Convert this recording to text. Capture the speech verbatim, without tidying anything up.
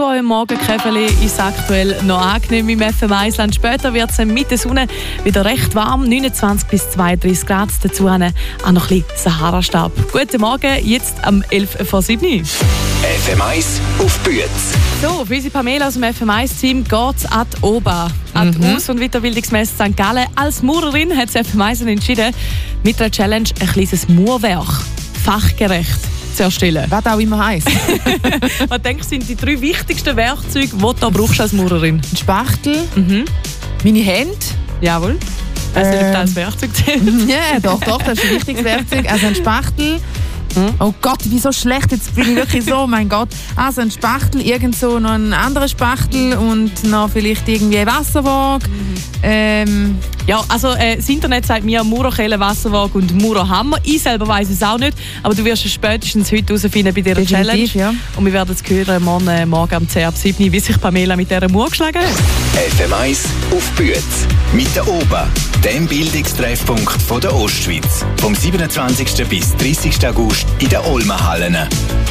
Im Morgenkäferli ist es aktuell noch angenehm im F M eins Land. Später wird es mit der Sonne wieder recht warm, neunundzwanzig bis zweiunddreißig Grad. Dazu auch noch ein bisschen Sahara-Staub. Guten Morgen, jetzt am elf vor sieben. F M eins auf Büetz. So, für unsere Pamela aus dem F M eins Team geht es an die Oba, an die Mhm. Aus- und Weiterbildungsmesse Sankt Gallen. Als Maurerin hat das F M eins entschieden, mit der Challenge ein kleines Mauerwerk fachgerecht zu erstellen. Was auch immer heisst. Was denkst du, sind die drei wichtigsten Werkzeuge, die du da brauchst als Maurerin? Ein Spachtel, Mhm. meine Hände. Jawohl. Weißt du, ob Ähm. das als Werkzeug zählt? Ja, doch, doch, das ist ein wichtiges Werkzeug. Also ein Spachtel. Oh Gott, ich bin so schlecht, jetzt bin ich wirklich so, oh mein Gott. Also ein Spachtel, irgend so noch ein anderer Spachtel und noch vielleicht irgendwie eine Wasserwaage. Ähm, Ja, also äh, das Internet sagt mir Maurerkelle, Wasserwaage und Maurerhammer. Ich selber weiss es auch nicht, aber du wirst es spätestens heute herausfinden bei dieser Challenge. Definitiv, ja. Und wir werden es hören morgen, äh, morgen am zehn ab sieben, wie sich Pamela mit dieser Mauer geschlagen hat. F M eins auf Büetz. Mit der Oba, dem Bildungstreffpunkt von der Ostschweiz. Vom siebenundzwanzigsten bis dreißigsten August in den Olmenhallen.